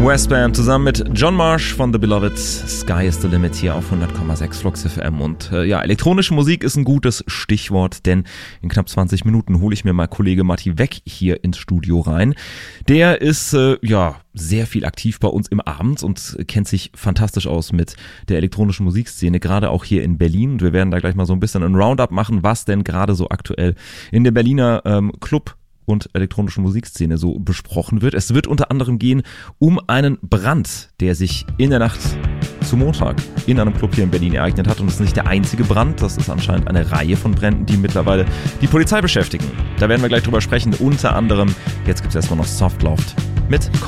Westbam zusammen mit John Marsh von The Beloved. Sky is the limit hier auf 100,6 Flux FM. Und elektronische Musik ist ein gutes Stichwort, denn in knapp 20 Minuten hole ich mir mal Kollege Matti Weck hier ins Studio rein. Der ist sehr viel aktiv bei uns im Abend und kennt sich fantastisch aus mit der elektronischen Musikszene, gerade auch hier in Berlin. Und wir werden da gleich mal so ein bisschen ein Roundup machen, was denn gerade so aktuell in der Berliner Club- und elektronischen Musikszene so besprochen wird. Es wird unter anderem gehen um einen Brand, der sich in der Nacht zu Montag in einem Club hier in Berlin ereignet hat. Und es ist nicht der einzige Brand, das ist anscheinend eine Reihe von Bränden, die mittlerweile die Polizei beschäftigen. Da werden wir gleich drüber sprechen. Unter anderem, jetzt gibt es erstmal noch Softloft mit